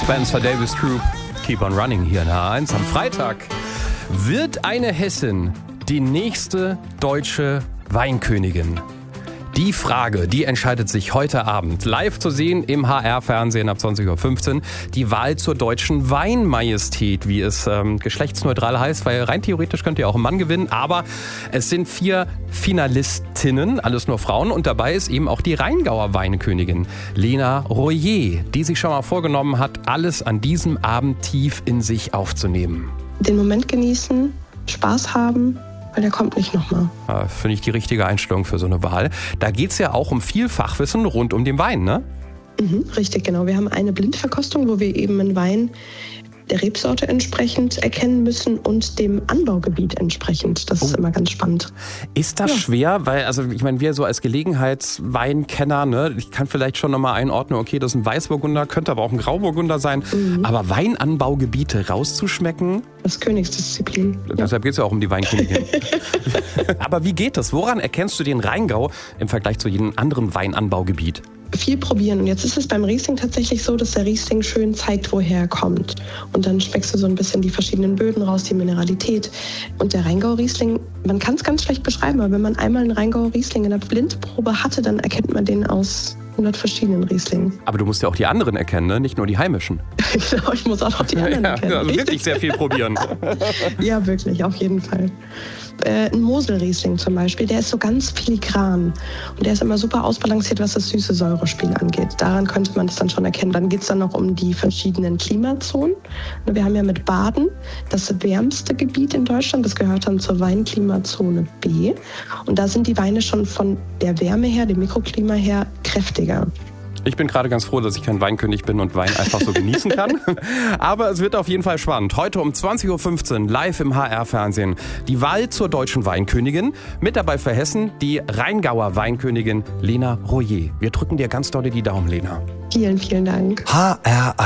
Spencer Davis Group, Keep on Running hier in H1. Am Freitag wird eine Hessin die nächste deutsche Weinkönigin. Die Frage, die entscheidet sich heute Abend. Live zu sehen im HR-Fernsehen ab 20.15 Uhr. Die Wahl zur deutschen Weinmajestät, wie es geschlechtsneutral heißt, weil rein theoretisch könnte ja auch ein Mann gewinnen. Aber es sind 4 Finalistinnen, alles nur Frauen. Und dabei ist eben auch die Rheingauer Weinkönigin Lena Royer, die sich schon mal vorgenommen hat, alles an diesem Abend tief in sich aufzunehmen. Den Moment genießen, Spaß haben. Weil der kommt nicht nochmal. Ja, finde ich die richtige Einstellung für so eine Wahl. Da geht es ja auch um viel Fachwissen rund um den Wein, ne? Richtig, genau. Wir haben eine Blindverkostung, wo wir eben einen Wein der Rebsorte entsprechend erkennen müssen und dem Anbaugebiet entsprechend. Das ist immer ganz spannend. Ist das schwer? Weil, also ich meine, wir so als Gelegenheitsweinkenner, ne, ich kann vielleicht schon nochmal einordnen, okay, das ist ein Weißburgunder, könnte aber auch ein Grauburgunder sein. Aber Weinanbaugebiete rauszuschmecken? Das ist Königsdisziplin. Deshalb geht es ja auch um die Weinkönigin. Aber wie geht das? Woran erkennst du den Rheingau im Vergleich zu jedem anderen Weinanbaugebiet? Viel probieren. Und jetzt ist es beim Riesling tatsächlich so, dass der Riesling schön zeigt, woher er kommt. Und dann schmeckst du so ein bisschen die verschiedenen Böden raus, die Mineralität. Und der Rheingau-Riesling, man kann es ganz schlecht beschreiben, aber wenn man einmal einen Rheingau-Riesling in der Blindprobe hatte, dann erkennt man den aus 100 verschiedenen Rieslingen. Aber du musst ja auch die anderen erkennen, ne? Nicht nur die heimischen. Genau, ich muss auch noch die anderen erkennen. Also wirklich sehr viel probieren. Ja, wirklich, auf jeden Fall. Ein Mosel-Riesling zum Beispiel, der ist so ganz filigran. Und der ist immer super ausbalanciert, was das Süße-Säure-Spiel angeht. Daran könnte man das dann schon erkennen. Dann geht es dann noch um die verschiedenen Klimazonen. Wir haben ja mit Baden das wärmste Gebiet in Deutschland. Das gehört dann zur Weinklimazone B. Und da sind die Weine schon von der Wärme her, dem Mikroklima her, kräftiger. Ich bin gerade ganz froh, dass ich kein Weinkönig bin und Wein einfach so genießen kann. Aber es wird auf jeden Fall spannend. Heute um 20.15 Uhr live im HR-Fernsehen die Wahl zur deutschen Weinkönigin. Mit dabei für Hessen die Rheingauer Weinkönigin Lena Royer. Wir drücken dir ganz doll die Daumen, Lena. Vielen, vielen Dank. HR